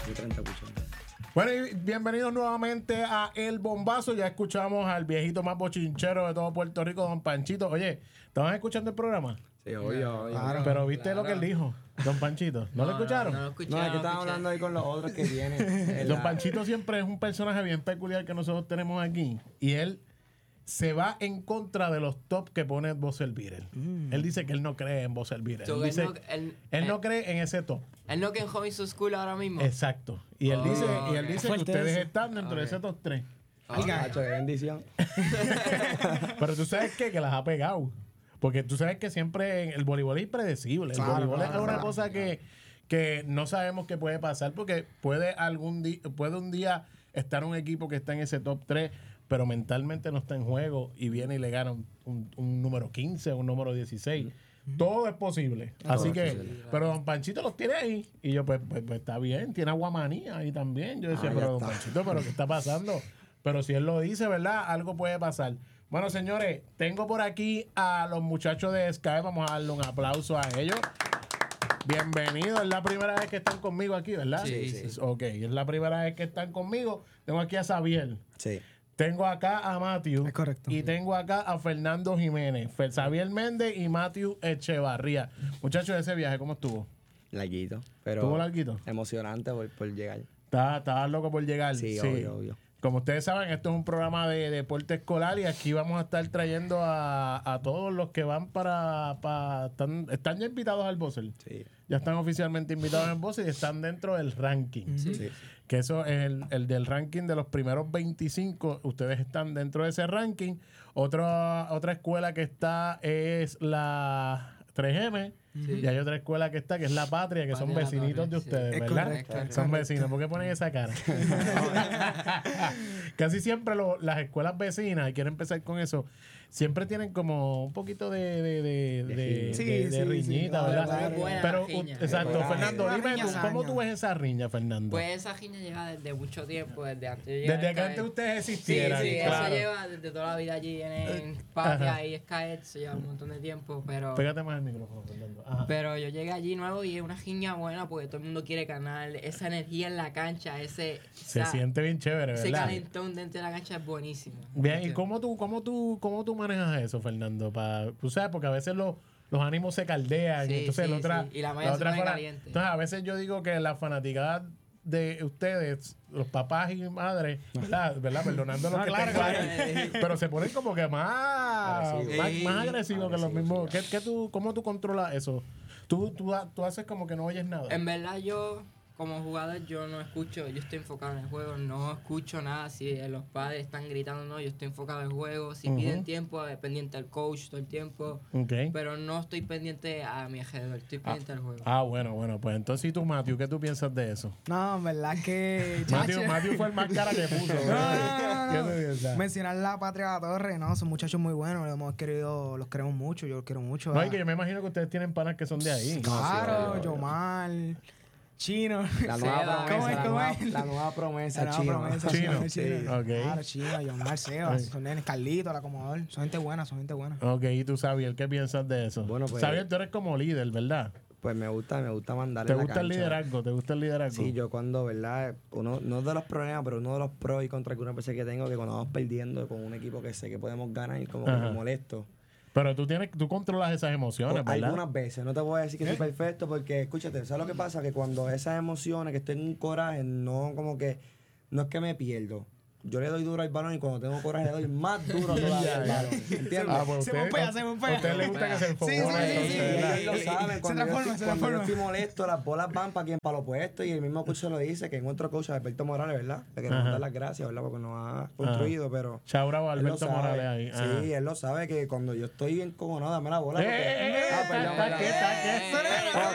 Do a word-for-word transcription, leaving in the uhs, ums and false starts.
treinta push-ups. Bueno, y bienvenidos nuevamente a El Bombazo. Ya escuchamos al viejito más bochinchero de todo Puerto Rico, Don Panchito. Oye, ¿estaban escuchando el programa? Sí, obvio, obvio. Claro, pero ¿viste claro. lo que él dijo? Don Panchito. ¿No, No, lo escucharon? No, no lo escucharon. No, es que no estaban escuché. hablando ahí con los otros que tienen. Don Panchito siempre es un personaje bien peculiar que nosotros tenemos aquí. Y él se va en contra de los top que pone Buzzer Beater. Mm. Él dice que él no cree en Buzzer Beater. So, él él dice, no- él- él no él- cree en ese top. Él no que en Hobby Su School ahora mismo. Exacto. Y él Oh, dice, y él ok. dice que Fuerte ustedes eso. están dentro de Ok. ese top tres. Ok. Macho, qué bendición. Pero tú sabes qué? Que las ha pegado. Porque tú sabes que siempre en el voleibol es impredecible. El Claro, voleibol claro, es una claro. cosa que, que no sabemos qué puede pasar porque puede algún día, puede un día estar un equipo que está en ese top tres, pero mentalmente no está en juego y viene y le gana un, un- un número quince, un número dieciséis. Todo es posible. Así es que, posible. pero Don Panchito los tiene ahí. Y yo, pues, pues, pues, está bien, tiene aguamanía ahí también. Yo decía, Ah, ya pero Don está. Panchito, ¿pero qué está pasando? Pero si él lo dice, ¿verdad? Algo puede pasar. Bueno, señores, tengo por aquí a los muchachos de Sky. Vamos a darle un aplauso a ellos. Bienvenidos. Es la primera vez que están conmigo aquí, ¿verdad? Sí, sí. Ok, es la primera vez que están conmigo. Tengo aquí a Xavier. Sí. Tengo acá a Matthew. Es correcto. Y tengo acá a Fernando Jiménez. Fer- Xavier Méndez y Matthew Echevarría. Muchachos, ese viaje, ¿cómo estuvo? Larguito. Pero ¿Estuvo larguito? emocionante por, por llegar. Estaba, estaba loco por llegar. Sí, obvio, obvio. Como ustedes saben, esto es un programa de deporte escolar y aquí vamos a estar trayendo a, a todos los que van para... para están, están ya invitados al Buzzer. Sí. Ya están oficialmente invitados al Buzzer y están dentro del ranking. Sí. Que eso es el, el del ranking de los primeros veinticinco. Ustedes están dentro de ese ranking. Otra, otra escuela que está es la tres eme. Sí. Y hay otra escuela que está, que es la Patria, que son Patria, vecinitos Patria, de sí. ustedes, Es ¿verdad? correcto, Son correcto. vecinos. ¿Por qué ponen esa cara? Casi siempre lo- las escuelas vecinas, y quiero empezar con eso, siempre tienen como un poquito de, de, de, de, De Sí, de- de sí, riñita, sí, ¿verdad? claro, es buena Pero, la riña. u- exacto, Es buena. Fernando, Una dime riña tú, ¿cómo saña. tú ves esa riña, Fernando? Pues esa riña lleva desde mucho tiempo, desde antes de llegar Desde a que Sky. antes ustedes Sí, existieran, sí, claro. eso lleva desde toda la vida allí en, en Ajá. Patria y Sky, eso lleva un montón de tiempo, pero... Pégate más el micrófono, Fernando. Ajá. Pero yo llegué allí nuevo y es una riña buena porque todo el mundo quiere ganar. Esa energía en la cancha, ese... Se o sea, siente bien chévere, ese ¿verdad? calentón dentro de la cancha es buenísimo. Bien, ¿y cómo tú, cómo tú, cómo tú manejas eso, Fernando? Pa, tú sabes, porque a veces los, los ánimos se caldean, Sí, y entonces sí, la otra, sí. Y la malla se pone fana- caliente. Entonces a veces yo digo que la fanaticada de ustedes, los papás y madres, ¿verdad? ¿verdad? Perdonando lo No, que claro, tengo claro. ahí, pero se ponen como que más Agresivo. más, Sí. más agresivos que los Agresivo, mismos. ¿Qué, qué tú, ¿Cómo tú controlas eso? Tú, tú, ha- tú haces como que no oyes nada. En verdad yo, como jugador, yo no escucho, yo estoy enfocado en el juego, no escucho nada. Si los padres están gritando, no, yo estoy enfocado en el juego. Si Ujú. piden tiempo, eh, pendiente al coach todo el tiempo. Ok. Pero no estoy pendiente a mi alrededor, estoy pendiente al juego. Ah, bueno, bueno, pues entonces ¿y tú, Matthew, qué tú piensas de eso? No, en verdad que. Matthew, chacho. Matthew fue el más cara que puso. No, ¿verdad? no, no, ¿Qué tú piensas? Mencionar la Patria de la Torre, no, son muchachos muy buenos, los hemos querido, los queremos mucho, yo los quiero mucho. No, ah. y que yo me imagino que ustedes tienen panas que son de ahí. Claro, sí, obvio, Yomar, Chino. La Sí, nueva ¿cómo promesa. es, La cómo nueva, es? la nueva promesa, La nueva chino. promesa, Chino. Chino, Sí. Chino. Ok. Claro, Chino, Yomar, Sebas, Sí. son nenes, Carlito, el acomodador, son gente buena, son gente buena. Ok, y tú, Xavier, ¿qué piensas de eso? Bueno, pues- Xavier, tú eres como líder, ¿verdad? Pues me gusta, me gusta mandar ¿Te en la gusta el cancha. liderazgo? ¿Te gusta el liderazgo? Sí, yo cuando, ¿verdad? Uno, no de los problemas, pero uno de los pros y contras que una persona que tengo, que cuando vamos perdiendo con un equipo que sé que podemos ganar, como que Ajá. me molesto. Pero tú tienes, tú controlas esas emociones, O- ¿verdad? Algunas veces, no te voy a decir que soy perfecto, porque escúchate, ¿sabes lo que pasa? Que cuando esas emociones, que estoy en un coraje, no como que, no es que me pierdo. Yo le doy duro al balón y cuando tengo coraje le doy más duro todavía al balón. ¿Entiendes? Ah, pues Se ustedes- bombea, se bombea. a ustedes les gusta que se enfocone. Sí, sí, sí, entonces, sí. Y ¿verdad? ellos lo saben, Se cuando, yo, transforma, estoy, se cuando yo transforma. estoy molesto, las bolas van para quien para lo opuesto y el mismo coach se lo dice, que en otro coach, Alberto Morales, ¿verdad? Le queremos Ajá. dar las gracias, ¿verdad? Porque nos ha construido, pero... Chao, bravo, él lo Alberto sabe. Morales ahí. Ajá. Sí, él lo sabe que cuando yo estoy bien cojonado, dame la bola. Eh, porque- eh, eh, Ah, está- perdón, está perdón. aquí, está aquí. Ok,